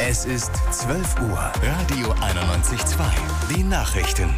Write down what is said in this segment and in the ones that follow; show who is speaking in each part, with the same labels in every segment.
Speaker 1: Es ist 12 Uhr. Radio 91.2. Die Nachrichten.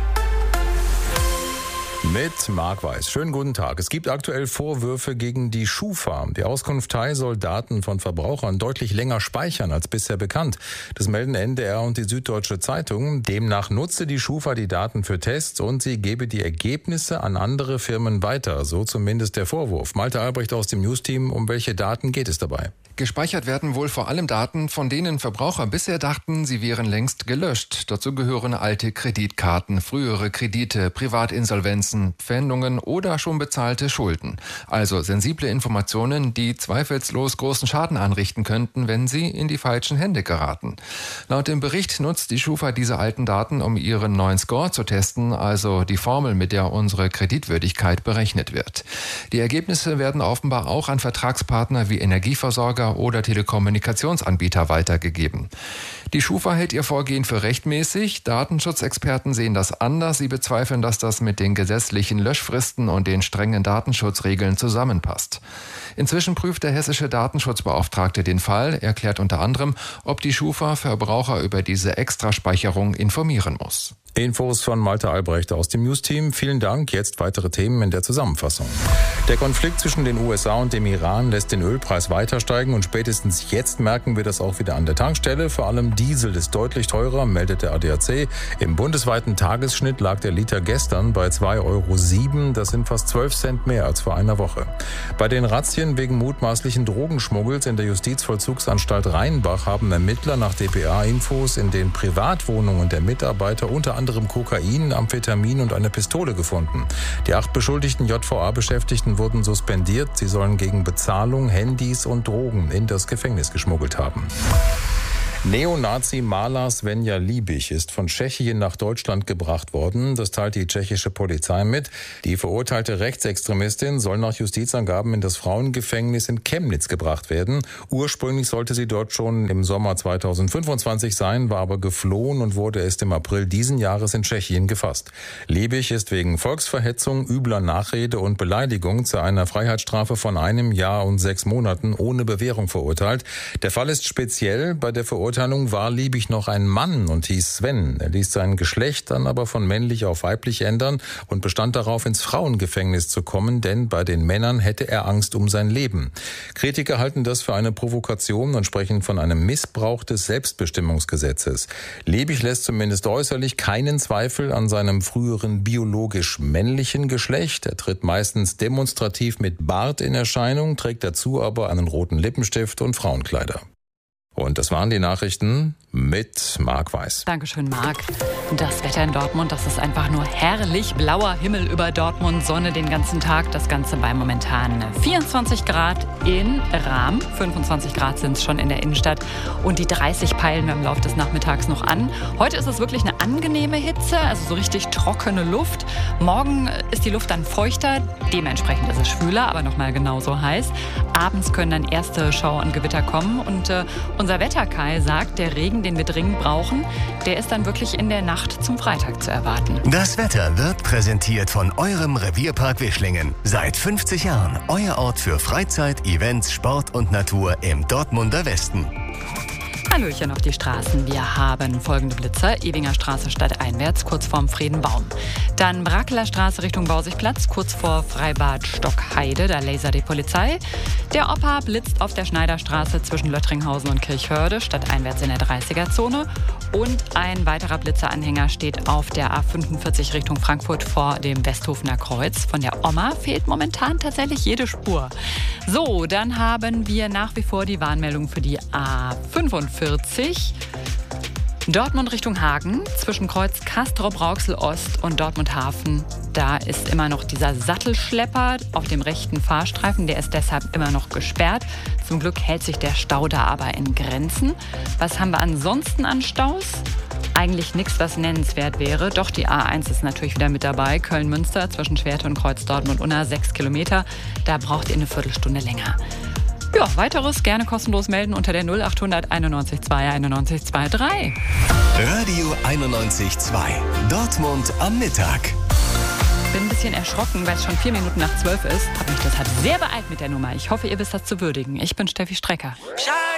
Speaker 2: Mit Marc Weiß. Schönen guten Tag. Es gibt aktuell Vorwürfe gegen die Schufa. Die Auskunftei soll Daten von Verbrauchern deutlich länger speichern als bisher bekannt. Das melden NDR und die Süddeutsche Zeitung. Demnach nutze die Schufa die Daten für Tests und sie gebe die Ergebnisse an andere Firmen weiter. So zumindest der Vorwurf. Malte Albrecht aus dem Newsteam. Um welche Daten geht es dabei?
Speaker 3: Gespeichert werden wohl vor allem Daten, von denen Verbraucher bisher dachten, sie wären längst gelöscht. Dazu gehören alte Kreditkarten, frühere Kredite, Privatinsolvenzen, Pfändungen oder schon bezahlte Schulden. Also sensible Informationen, die zweifellos großen Schaden anrichten könnten, wenn sie in die falschen Hände geraten. Laut dem Bericht nutzt die Schufa diese alten Daten, um ihren neuen Score zu testen, also die Formel, mit der unsere Kreditwürdigkeit berechnet wird. Die Ergebnisse werden offenbar auch an Vertragspartner wie Energieversorger oder Telekommunikationsanbieter weitergegeben. Die Schufa hält ihr Vorgehen für rechtmäßig. Datenschutzexperten sehen das anders. Sie bezweifeln, dass das mit den gesetzlichen Löschfristen und den strengen Datenschutzregeln zusammenpasst. Inzwischen prüft der hessische Datenschutzbeauftragte den Fall, erklärt unter anderem, ob die Schufa Verbraucher über diese Extraspeicherung informieren muss.
Speaker 2: Infos von Malte Albrecht aus dem Newsteam. Vielen Dank. Jetzt weitere Themen in der Zusammenfassung. Der Konflikt zwischen den USA und dem Iran lässt den Ölpreis weiter steigen und spätestens jetzt merken wir das auch wieder an der Tankstelle. Vor allem Diesel ist deutlich teurer, meldet der ADAC. Im bundesweiten Tagesschnitt lag der Liter gestern bei 2,07 €. Das sind fast 12 Cent mehr als vor einer Woche. Bei den Razzien wegen mutmaßlichen Drogenschmuggels in der Justizvollzugsanstalt Rheinbach haben Ermittler nach dpa-Infos in den Privatwohnungen der Mitarbeiter unter anderem Kokain, Amphetamin und eine Pistole gefunden. Die 8 beschuldigten JVA-Beschäftigten wurden suspendiert. Sie sollen gegen Bezahlung Handys und Drogen in das Gefängnis geschmuggelt haben. Neonazi-Maler Svenja Liebig ist von Tschechien nach Deutschland gebracht worden. Das teilt die tschechische Polizei mit. Die verurteilte Rechtsextremistin soll nach Justizangaben in das Frauengefängnis in Chemnitz gebracht werden. Ursprünglich sollte sie dort schon im Sommer 2025 sein, war aber geflohen und wurde erst im April diesen Jahres in Tschechien gefasst. Liebig ist wegen Volksverhetzung, übler Nachrede und Beleidigung zu einer Freiheitsstrafe von 1 Jahr und 6 Monaten ohne Bewährung verurteilt. Der Fall ist speziell. Bei der Verurteilung war Liebig noch ein Mann und hieß Sven. Er ließ sein Geschlecht dann aber von männlich auf weiblich ändern und bestand darauf, ins Frauengefängnis zu kommen, denn bei den Männern hätte er Angst um sein Leben. Kritiker halten das für eine Provokation und sprechen von einem Missbrauch des Selbstbestimmungsgesetzes. Liebig lässt zumindest äußerlich keinen Zweifel an seinem früheren biologisch männlichen Geschlecht. Er tritt meistens demonstrativ mit Bart in Erscheinung, trägt dazu aber einen roten Lippenstift und Frauenkleider. Und das waren die Nachrichten mit Marc Weiß.
Speaker 4: Dankeschön, Marc. Das Wetter in Dortmund, das ist einfach nur herrlich. Blauer Himmel über Dortmund, Sonne den ganzen Tag. Das Ganze bei momentan 24 Grad in Rahm. 25 Grad sind es schon in der Innenstadt. Und die 30 peilen wir im Laufe des Nachmittags noch an. Heute ist es wirklich eine angenehme Hitze, also so richtig trockene Luft. Morgen ist die Luft dann feuchter. Dementsprechend ist es schwüler, aber nochmal genauso heiß. Abends können dann erste Schauer und Gewitter kommen. Und unser Wetterkai sagt, der Regen, den wir dringend brauchen, der ist dann wirklich in der Nacht zum Freitag zu erwarten.
Speaker 1: Das Wetter wird präsentiert von eurem Revierpark Wischlingen. Seit 50 Jahren euer Ort für Freizeit, Events, Sport und Natur im Dortmunder Westen.
Speaker 4: Hallöchen auf die Straßen. Wir haben folgende Blitzer. Ebinger Straße stadteinwärts, kurz vorm Friedenbaum. Dann Brakeler Straße Richtung Bausigplatz, kurz vor Freibad Stockheide. Da lasert die Polizei. Der Opa blitzt auf der Schneiderstraße zwischen Löttringhausen und Kirchhörde, stadteinwärts in der 30er-Zone. Und ein weiterer Blitzeranhänger steht auf der A45 Richtung Frankfurt vor dem Westhofener Kreuz. Von der Oma fehlt momentan tatsächlich jede Spur. So, dann haben wir nach wie vor die Warnmeldung für die A45. Dortmund Richtung Hagen, zwischen Kreuz Castrop-Rauxel-Ost und Dortmund-Hafen. Da ist immer noch dieser Sattelschlepper auf dem rechten Fahrstreifen. Der ist deshalb immer noch gesperrt. Zum Glück hält sich der Stau da aber in Grenzen. Was haben wir ansonsten an Staus? Eigentlich nichts, was nennenswert wäre. Doch die A1 ist natürlich wieder mit dabei. Köln-Münster zwischen Schwerte und Kreuz Dortmund-Unna 6 Kilometer. Da braucht ihr eine Viertelstunde länger. Ja, weiteres gerne kostenlos melden unter der 0800 91 2 91 23.
Speaker 1: Radio 91.2. Dortmund am Mittag.
Speaker 4: Bin ein bisschen erschrocken, weil es schon 4 Minuten nach 12 ist. Hab mich deshalb sehr beeilt mit der Nummer. Ich hoffe, ihr wisst das zu würdigen. Ich bin Steffi Strecker.